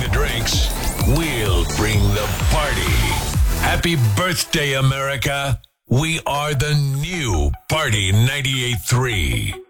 the drinks. We'll bring the party. Happy birthday, America. We are the new Party 98.3.